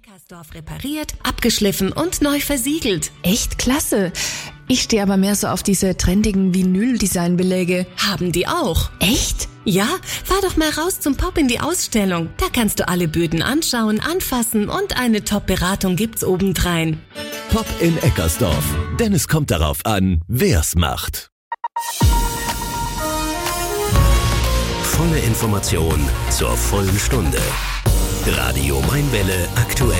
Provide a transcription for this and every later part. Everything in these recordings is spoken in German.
Eckersdorf repariert, abgeschliffen und neu versiegelt. Echt klasse. Ich stehe aber mehr so auf diese trendigen Vinyl-Design-Beläge. Haben die auch. Echt? Ja, fahr doch mal raus zum Pop in die Ausstellung. Da kannst du alle Böden anschauen, anfassen und eine Top-Beratung gibt's obendrein. Pop in Eckersdorf, denn es kommt darauf an, wer's macht. Volle Information zur vollen Stunde. Radio Mainwelle aktuell.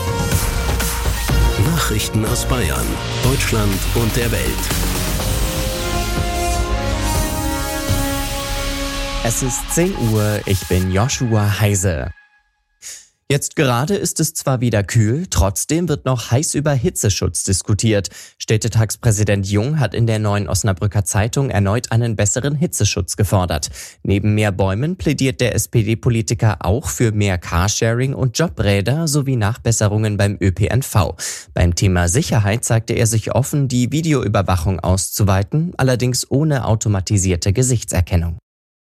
Nachrichten aus Bayern, Deutschland und der Welt. Es ist 10 Uhr, ich bin Joshua Heise. Jetzt gerade ist es zwar wieder kühl, trotzdem wird noch heiß über Hitzeschutz diskutiert. Städtetagspräsident Jung hat in der Neuen Osnabrücker Zeitung erneut einen besseren Hitzeschutz gefordert. Neben mehr Bäumen plädiert der SPD-Politiker auch für mehr Carsharing und Jobräder sowie Nachbesserungen beim ÖPNV. Beim Thema Sicherheit zeigte er sich offen, die Videoüberwachung auszuweiten, allerdings ohne automatisierte Gesichtserkennung.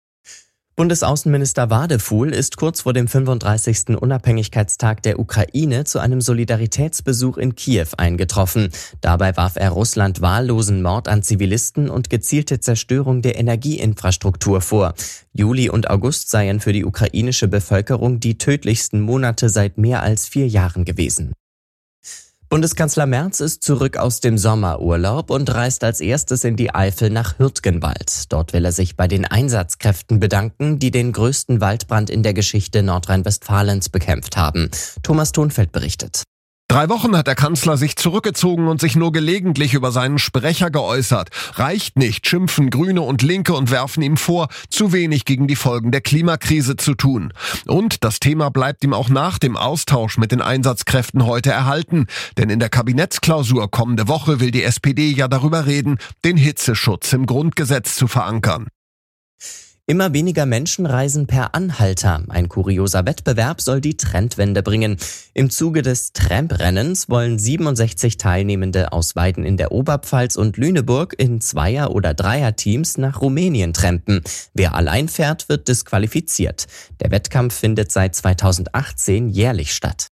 Bundesaußenminister Wadefuhl ist kurz vor dem 35. Unabhängigkeitstag der Ukraine zu einem Solidaritätsbesuch in Kiew eingetroffen. Dabei warf er Russland wahllosen Mord an Zivilisten und gezielte Zerstörung der Energieinfrastruktur vor. Juli und August seien für die ukrainische Bevölkerung die tödlichsten Monate seit mehr als 4 Jahren gewesen. Bundeskanzler Merz ist zurück aus dem Sommerurlaub und reist als erstes in die Eifel nach Hürtgenwald. Dort will er sich bei den Einsatzkräften bedanken, die den größten Waldbrand in der Geschichte Nordrhein-Westfalens bekämpft haben. Thomas Thonfeld berichtet. 3 Wochen hat der Kanzler sich zurückgezogen und sich nur gelegentlich über seinen Sprecher geäußert. Reicht nicht, schimpfen Grüne und Linke und werfen ihm vor, zu wenig gegen die Folgen der Klimakrise zu tun. Und das Thema bleibt ihm auch nach dem Austausch mit den Einsatzkräften heute erhalten. Denn in der Kabinettsklausur kommende Woche will die SPD ja darüber reden, den Hitzeschutz im Grundgesetz zu verankern. Immer weniger Menschen reisen per Anhalter. Ein kurioser Wettbewerb soll die Trendwende bringen. Im Zuge des Tramprennens wollen 67 Teilnehmende aus Weiden in der Oberpfalz und Lüneburg in 2er- oder 3er-Teams nach Rumänien trampen. Wer allein fährt, wird disqualifiziert. Der Wettkampf findet seit 2018 jährlich statt.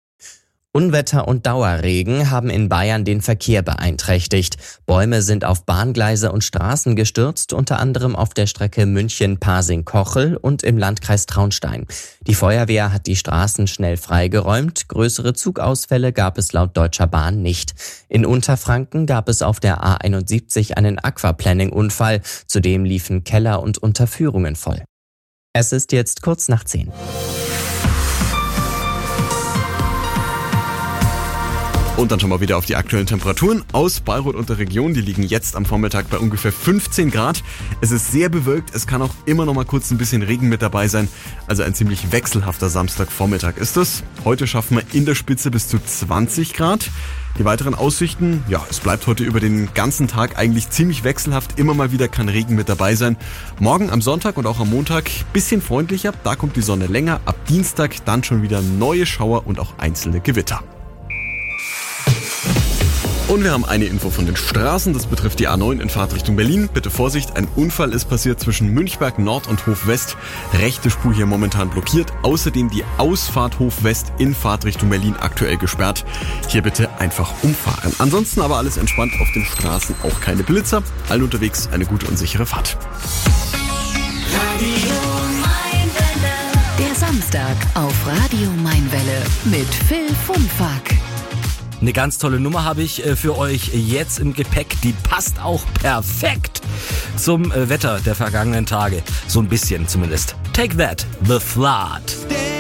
Unwetter und Dauerregen haben in Bayern den Verkehr beeinträchtigt. Bäume sind auf Bahngleise und Straßen gestürzt, unter anderem auf der Strecke München-Pasing-Kochel und im Landkreis Traunstein. Die Feuerwehr hat die Straßen schnell freigeräumt. Größere Zugausfälle gab es laut Deutscher Bahn nicht. In Unterfranken gab es auf der A71 einen Aquaplaning-Unfall. Zudem liefen Keller und Unterführungen voll. Es ist jetzt kurz nach 10. Und dann schon mal wieder auf die aktuellen Temperaturen aus Bayreuth und der Region. Die liegen jetzt am Vormittag bei ungefähr 15 Grad. Es ist sehr bewölkt. Es kann auch immer noch mal kurz ein bisschen Regen mit dabei sein. Also ein ziemlich wechselhafter Samstagvormittag ist es. Heute schaffen wir in der Spitze bis zu 20 Grad. Die weiteren Aussichten, ja, es bleibt heute über den ganzen Tag eigentlich ziemlich wechselhaft. Immer mal wieder kann Regen mit dabei sein. Morgen am Sonntag und auch am Montag bisschen freundlicher. Da kommt die Sonne länger. Ab Dienstag dann schon wieder neue Schauer und auch einzelne Gewitter. Und wir haben eine Info von den Straßen, das betrifft die A9 in Fahrtrichtung Berlin. Bitte Vorsicht, ein Unfall ist passiert zwischen Münchberg Nord und Hof West. Rechte Spur hier momentan blockiert. Außerdem die Ausfahrt Hof West in Fahrtrichtung Berlin aktuell gesperrt. Hier bitte einfach umfahren. Ansonsten aber alles entspannt auf den Straßen, auch keine Blitzer. Allen unterwegs eine gute und sichere Fahrt. Radio Mainwelle. Der Samstag auf Radio Mainwelle mit Phil Funfack. Eine ganz tolle Nummer habe ich für euch jetzt im Gepäck. Die passt auch perfekt zum Wetter der vergangenen Tage. So ein bisschen zumindest. Take that, The Flood.